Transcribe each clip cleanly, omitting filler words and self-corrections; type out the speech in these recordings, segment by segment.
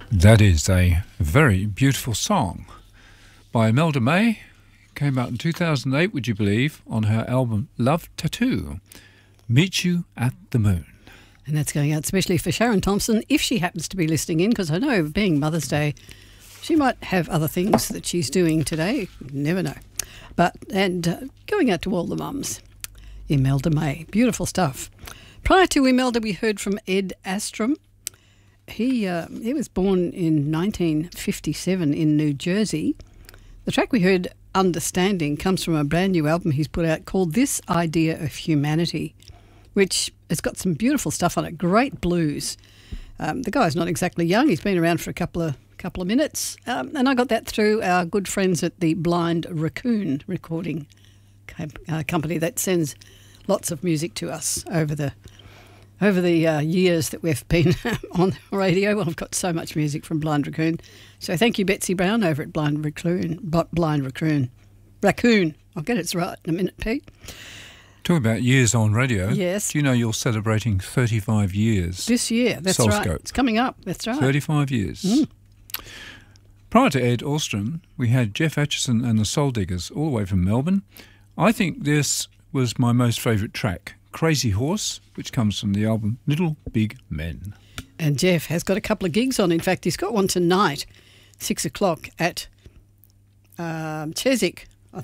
That is a very beautiful song by Imelda May. Came out in 2008, would you believe, on her album Love Tattoo, Meet You at the Moon. And that's going out especially for Sharon Thompson, if she happens to be listening in, because I know being Mother's Day, she might have other things that she's doing today. You never know. And going out to all the mums, Imelda May. Beautiful stuff. Prior to Imelda, we heard from Ed Astrom. He was born in 1957 in New Jersey. The track we heard, Understanding, comes from a brand new album he's put out called This Idea of Humanity, which has got some beautiful stuff on it, great blues. The guy's not exactly young. He's been around for a couple of minutes. And I got that through our good friends at the Blind Raccoon recording company that sends lots of music to us over the years that we've been on the radio. Well, I've got so much music from Blind Raccoon. So thank you, Betsy Brown, over at Blind Raccoon. Raccoon. I'll get it right in a minute, Pete. Talking about years on radio. Yes. Do you know you're celebrating 35 years? This year, that's Soulscope. right. It's coming up, that's right. 35 years. Prior to Ed Ostrom, we had Jeff Atchison and the Soul Diggers all the way from Melbourne. I think this was my most favourite track, Crazy Horse, which comes from the album Little Big Men. And Jeff has got a couple of gigs on. In fact, he's got one tonight, 6 o'clock at Creswick,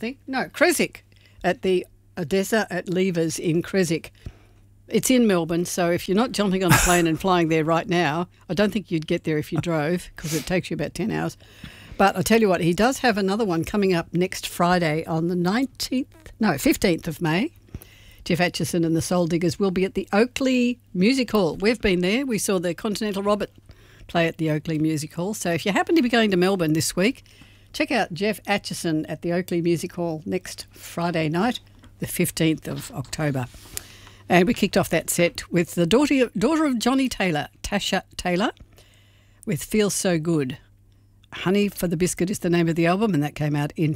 at the Odessa at Levers in Creswick. It's in Melbourne, so if you're not jumping on a plane and flying there right now, I don't think you'd get there if you drove, because it takes you about 10 hours. But I'll tell you what, he does have another one coming up next Friday on the 15th of May. Jeff Atchison and the Soul Diggers will be at the Oakley Music Hall. We've been there. We saw the Continental Robert play at the Oakley Music Hall. So if you happen to be going to Melbourne this week, check out Jeff Atchison at the Oakley Music Hall next Friday night, the 15th of October. And we kicked off that set with the daughter of Johnny Taylor, Tasha Taylor, with Feels So Good. Honey for the Biscuit is the name of the album, and that came out in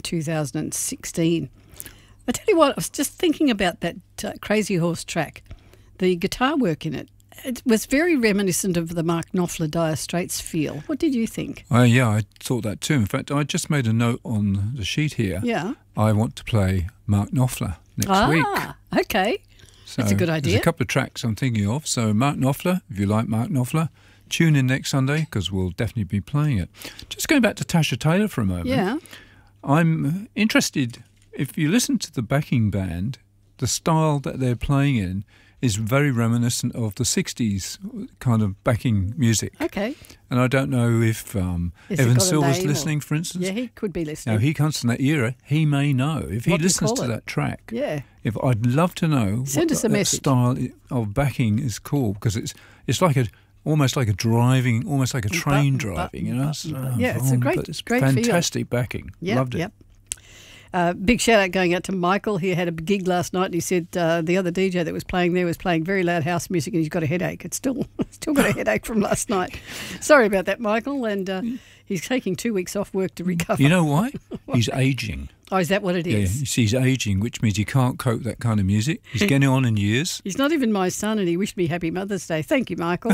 2016. I tell you what, I was just thinking about that Crazy Horse track. The guitar work in it was very reminiscent of the Mark Knopfler Dire Straits feel. What did you think? Yeah, I thought that too. In fact, I just made a note on the sheet here. Yeah. I want to play Mark Knopfler next week. Okay. So that's a good idea. There's a couple of tracks I'm thinking of. So Mark Knopfler, if you like Mark Knopfler, tune in next Sunday because we'll definitely be playing it. Just going back to Tasha Taylor for a moment. Yeah. I'm interested, if you listen to the backing band, the style that they're playing in is very reminiscent of the 60s kind of backing music. Okay. And I don't know if Evan Silver's listening, for instance. Yeah, he could be listening. Now, he comes from that era. He may know. If he listens to that track, if I'd love to know Send us a message. Style of backing is cool, because it's like almost like a driving, almost like a train driving, you know? It's a great fantastic feel. Backing. Yep, Loved it. Yep. Big shout out going out to Michael. He had a gig last night and he said the other DJ that was playing there was playing very loud house music and he's got a headache. It's still got a headache from last night. Sorry about that, Michael. And he's taking 2 weeks off work to recover. You know why? He's ageing. Oh, is that what it is? Yeah, he's ageing, which means he can't cope that kind of music. He's getting on in years. He's not even my son and he wished me Happy Mother's Day. Thank you, Michael.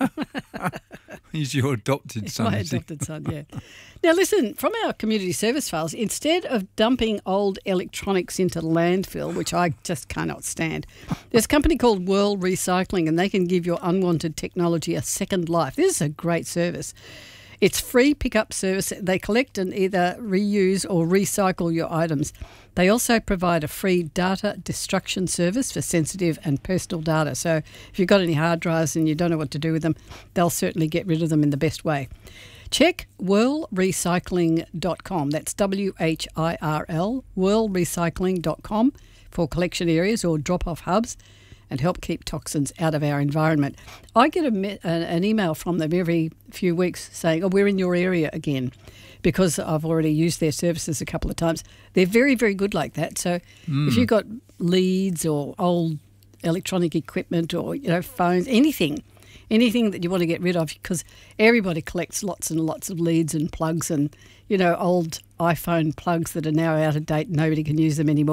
He's your adopted son. My adopted son, yeah. Now listen, from our community service files, instead of dumping old electronics into landfill, which I just cannot stand, there's a company called World Recycling and they can give your unwanted technology a second life. This is a great service. It's free pickup service. They collect and either reuse or recycle your items. They also provide a free data destruction service for sensitive and personal data. So if you've got any hard drives and you don't know what to do with them, they'll certainly get rid of them in the best way. Check whirlrecycling.com. That's WHIRL, whirlrecycling.com for collection areas or drop-off hubs and help keep toxins out of our environment. I get an email from them every few weeks saying, we're in your area again, because I've already used their services a couple of times. They're very, very good like that. So if you've got leads or old electronic equipment or phones, anything that you want to get rid of, because everybody collects lots and lots of leads and plugs and, old iPhone plugs that are now out of date. Nobody can use them anymore.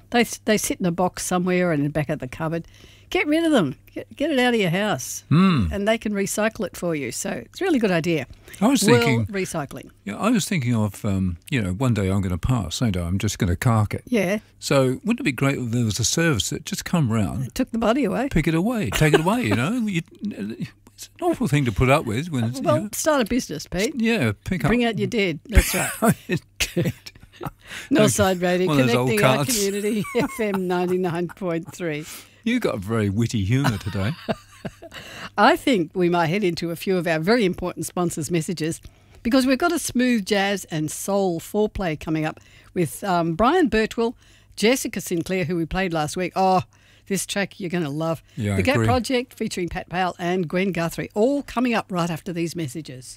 They sit in a box somewhere and in the back of the cupboard. Get rid of them. Get it out of your house. And they can recycle it for you. So it's a really good idea. I was thinking recycling. Yeah, I was thinking of one day I'm going to pass, ain't I? I'm just going to cark it. Yeah. So wouldn't it be great if there was a service that just come round, Took the body away. pick it away, take it away? It's an awful thing to put up with when it's, start a business, Pete. Yeah, Bring out your dead. That's right. Northside Radio, One of those old connecting our cards. community, FM 99.3. You got very witty humour today. I think we might head into a few of our very important sponsors' messages because we've got a smooth jazz and soul foreplay coming up with Brian Birtwell, Jessica Sinclair, who we played last week. Oh, this track you're going to love. Yeah, The I Gap agree. Project featuring Pat Powell and Gwen Guthrie, all coming up right after these messages.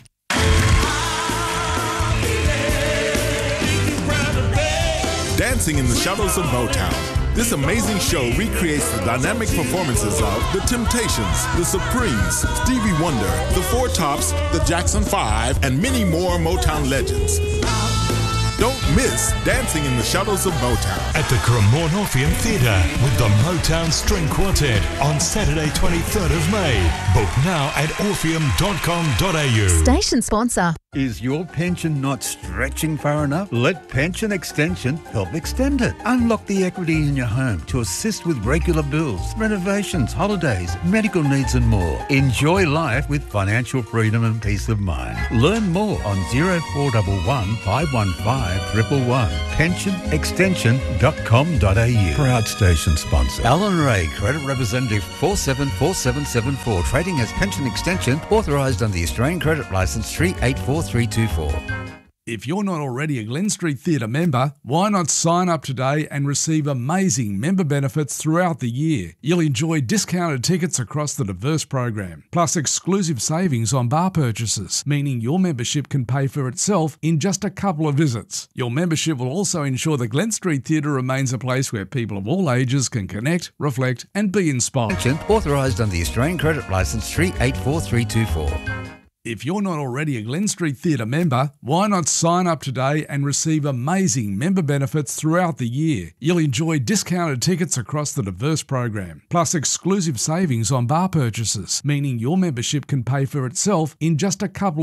Dancing in the Shadows of Motown. This amazing show recreates the dynamic performances of The Temptations, The Supremes, Stevie Wonder, The Four Tops, The Jackson 5, and many more Motown legends. Don't miss Dancing in the Shadows of Motown. At the Cremorne Orpheum Theatre with the Motown String Quartet on Saturday 23rd of May. Book now at orpheum.com.au. Station sponsor. Is your pension not stretching far enough? Let Pension Extension help extend it. Unlock the equity in your home to assist with regular bills, renovations, holidays, medical needs and more. Enjoy life with financial freedom and peace of mind. Learn more on 0411 515 111. pensionextension.com.au. Proud station sponsor. Alan Ray, Credit Representative 474774. Trading as Pension Extension, authorised under the Australian Credit Licence 384324. If you're not already a Glen Street Theatre member, why not sign up today and receive amazing member benefits throughout the year? You'll enjoy discounted tickets across the diverse program, plus exclusive savings on bar purchases, meaning your membership can pay for itself in just a couple of visits. Your membership will also ensure the Glen Street Theatre remains a place where people of all ages can connect, reflect and be inspired. Authorised under the Australian Credit Licence 384324. If you're not already a Glen Street Theatre member, why not sign up today and receive amazing member benefits throughout the year? You'll enjoy discounted tickets across the diverse program, plus exclusive savings on bar purchases, meaning your membership can pay for itself in just a couple